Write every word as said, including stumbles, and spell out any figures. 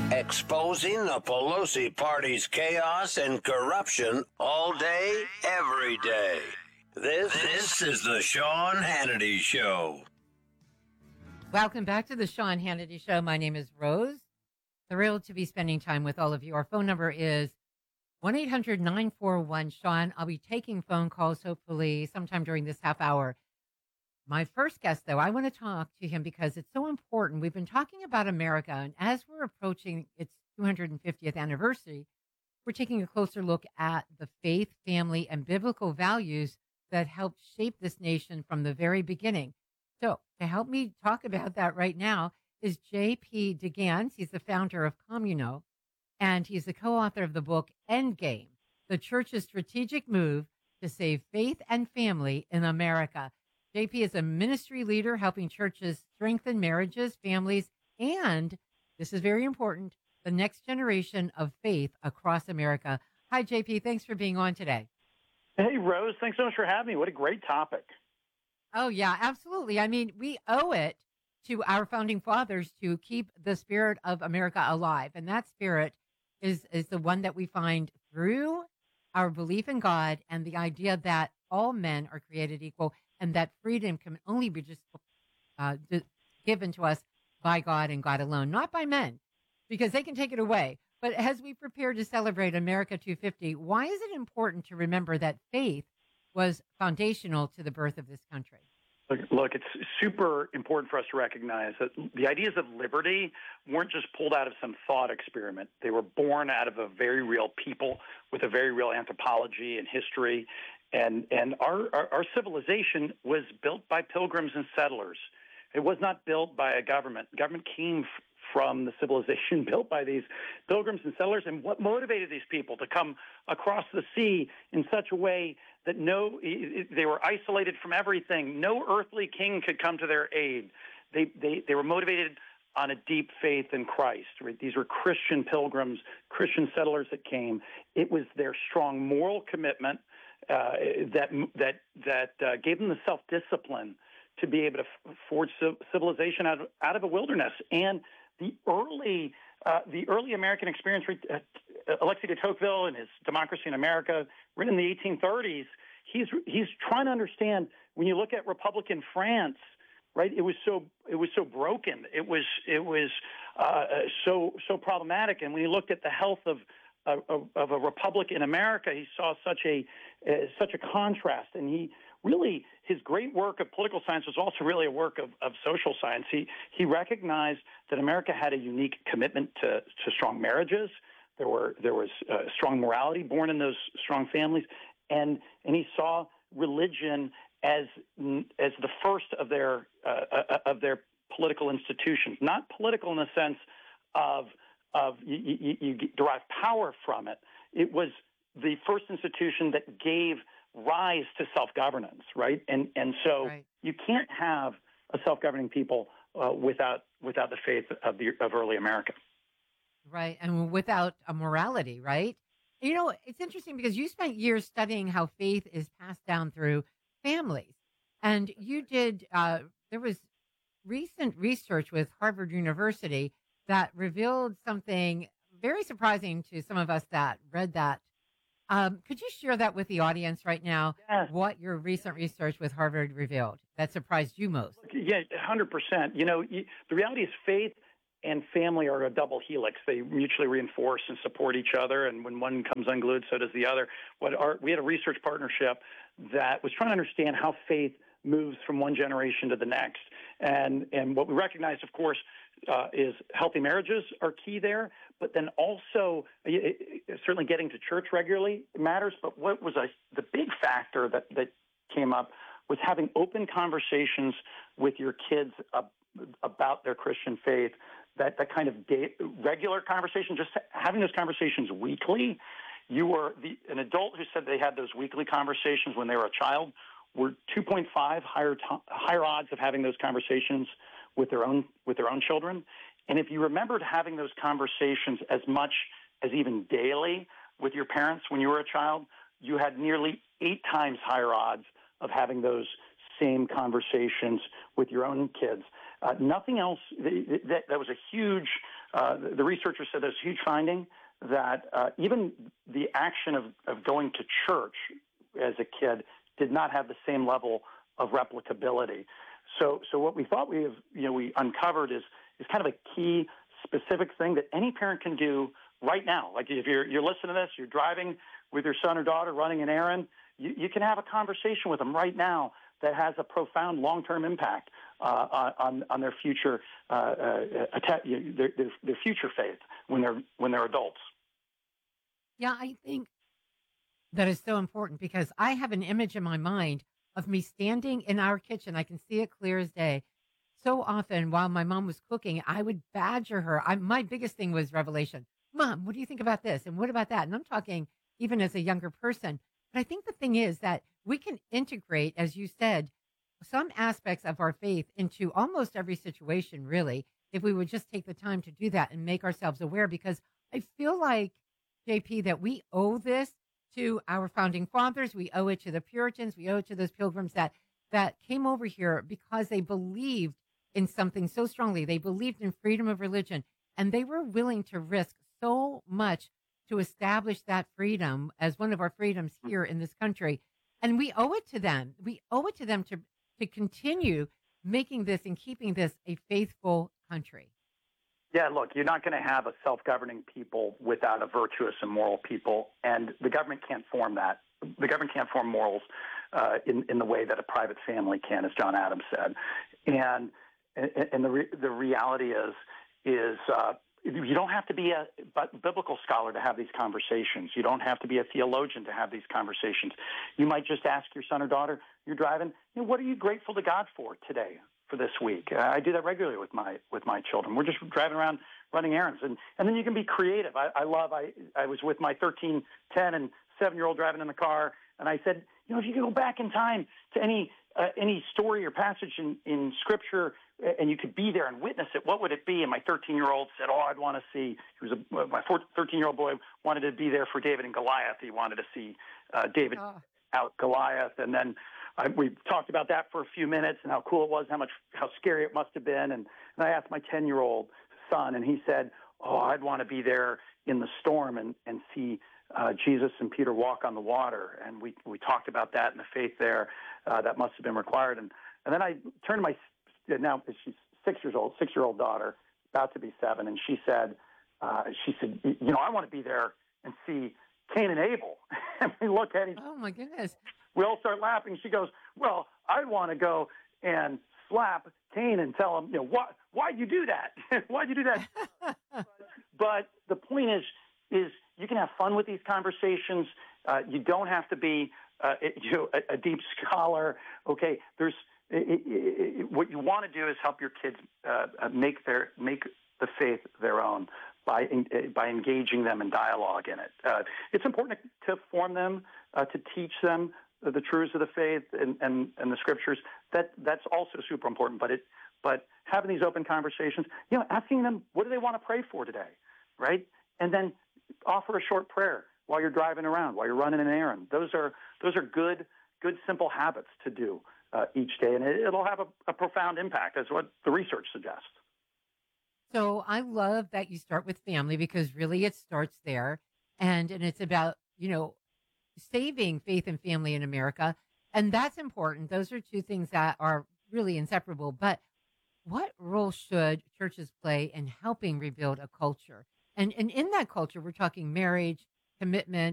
Exposing the Pelosi party's chaos and corruption all day, every day. This, this is the Sean Hannity Show. Welcome back to the Sean Hannity Show. My name is Rose. Thrilled to be spending time with all of you. Our phone number is one eight hundred nine four one Sean. I'll be taking phone calls hopefully sometime during this half hour. My first guest, though, I want to talk to him because it's so important. We've been talking about America, and as we're approaching its two hundred fiftieth anniversary, we're taking a closer look at the faith, family, and biblical values that helped shape this nation from the very beginning. So to help me talk about that right now is J P DeGans. He's the founder of Communo, and he's the co-author of the book Endgame, The Church's Strategic Move to Save Faith and Family in America. J P is a ministry leader helping churches strengthen marriages, families, and, this is very important, the next generation of faith across America. Hi, J P. Thanks for being on today. Hey, Rose. Thanks so much for having me. What a great topic. Oh, yeah, absolutely. I mean, we owe it to our founding fathers to keep the spirit of America alive. And that spirit is, is the one that we find through our belief in God and the idea that all men are created equal and that freedom can only be just uh, given to us by God and God alone, not by men, because they can take it away. But as we prepare to celebrate America two fifty, why is it important to remember that faith was foundational to the birth of this country? Look, look, it's super important for us to recognize that the ideas of liberty weren't just pulled out of some thought experiment. They were born out of a very real people with a very real anthropology and history. And and our, our, our civilization was built by pilgrims and settlers. It was not built by a government. Government came f- from the civilization built by these pilgrims and settlers. And what motivated these people to come across the sea in such a way that no, they were isolated from everything. No earthly king could come to their aid. They they, they were motivated on a deep faith in Christ. Right? These were Christian pilgrims, Christian settlers that came. It was their strong moral commitment Uh, that that that uh, gave them the self-discipline to be able to f- forge civilization out of, out of a wilderness. And the early uh, the early American experience, uh, Alexis de Tocqueville in his Democracy in America, written in the eighteen thirties, he's he's trying to understand when you look at Republican France. Right, it was so it was so broken. It was it was uh, so so problematic. And when you looked at the health of Of, of a republic in America, he saw such a uh, such a contrast, and he really his great work of political science was also really a work of, of social science. He he recognized that America had a unique commitment to, to strong marriages. There were there was uh, strong morality born in those strong families, and and he saw religion as as the first of their uh, of their political institutions, not political in the sense of of you, you, you derive power from it. It was the first institution that gave rise to self-governance, right? And and so right. You can't have a self-governing people uh, without without the faith of the of early America, right? And without a morality, right? You know, it's interesting because you spent years studying how faith is passed down through families, and you did. Uh, there was recent research with Harvard University that revealed something very surprising to some of us that read that. Um, could you share that with the audience right now, yes. What your recent research with Harvard revealed that surprised you most? Yeah, one hundred percent. You know, you, the reality is faith and family are a double helix. They mutually reinforce and support each other, and when one comes unglued, so does the other. What our, we had a research partnership that was trying to understand how faith moves from one generation to the next. And, and what we recognized, of course, Uh, is healthy marriages are key there, but then also it, it, certainly getting to church regularly matters. But what was a, the big factor that, that came up was having open conversations with your kids uh, about their Christian faith, that, that kind of day, regular conversation, just having those conversations weekly. You were the, an adult who said they had those weekly conversations when they were a child were two point five higher to, higher odds of having those conversations with their own with their own children. And if you remembered having those conversations as much as even daily with your parents when you were a child, you had nearly eight times higher odds of having those same conversations with your own kids. Uh, nothing else. That, that was a huge Uh, the, the researchers said there's a huge finding that uh, even the action of, of going to church as a kid did not have the same level of replicability. So, so what we thought we have, you know, we uncovered is is kind of a key specific thing that any parent can do right now. Like if you're you're listening to this, you're driving with your son or daughter, running an errand, you, you can have a conversation with them right now that has a profound long-term impact uh, on on their future uh, uh, their, their their future faith when they're when they're adults. Yeah, I think that is so important because I have an image in my mind of me standing in our kitchen. I can see it clear as day. So often while my mom was cooking, I would badger her. I, my biggest thing was revelation. Mom, what do you think about this? And what about that? And I'm talking even as a younger person. But I think the thing is that we can integrate, as you said, some aspects of our faith into almost every situation, really, if we would just take the time to do that and make ourselves aware. Because I feel like, J P, that we owe this to our founding fathers. We owe it to the Puritans. We owe it to those pilgrims that that came over here because they believed in something so strongly. They believed in freedom of religion, and they were willing to risk so much to establish that freedom as one of our freedoms here in this country. And we owe it to them. We owe it to them to, to continue making this and keeping this a faithful country. Yeah, look, you're not going to have a self-governing people without a virtuous and moral people, and the government can't form that. The government can't form morals uh, in, in the way that a private family can, as John Adams said. And and the re, the reality is is uh, you don't have to be a biblical scholar to have these conversations. You don't have to be a theologian to have these conversations. You might just ask your son or daughter, you're driving, you know, what are you grateful to God for today, for this week? Uh, I do that regularly with my with my children. We're just driving around running errands. And, and then you can be creative. I, I love, I, I was with my thirteen, ten, and seven-year-old driving in the car, and I said, you know, if you could go back in time to any uh, any story or passage in, in Scripture, and you could be there and witness it, what would it be? And my thirteen-year-old said, oh, I'd want to see, he was a, my thirteen-year-old boy wanted to be there for David and Goliath. He wanted to see uh, David oh. out Goliath. And then I, we talked about that for a few minutes and how cool it was, how much, how scary it must have been. And, and I asked my ten-year-old son, and he said, oh, I'd want to be there in the storm and, and see uh, Jesus and Peter walk on the water. And we, we talked about that and the faith there uh, that must have been required. And, and then I turned to my now she's six years old, six-year-old daughter, about to be seven, and she said, uh, she said, you know, I want to be there and see Cain and Abel. And we look at each Oh, my goodness. We all start laughing. She goes, well, I'd want to go and slap Cain and tell him, you know, what, why'd you do that? Why'd you do that? but, but the point is, is you can have fun with these conversations. Uh, you don't have to be uh, you know, a, a deep scholar. Okay, there's It, it, it, what you want to do is help your kids uh, make their make the faith their own by in, by engaging them in dialogue in it. Uh, it's important to, to form them, uh, to teach them the truths of the faith and, and, and the Scriptures. That that's also super important. But it but having these open conversations, you know, asking them what do they want to pray for today, right? And then offer a short prayer while you're driving around, while you're running an errand. Those are those are good good simple habits to do. Uh, each day, and it, it'll have a, a profound impact. That's what the research suggests. So I love that you start with family because really it starts there, and and it's about, you know, saving faith and family in America, and that's important. Those are two things that are really inseparable. But what role should churches play in helping rebuild a culture? And and in that culture, we're talking marriage, commitment,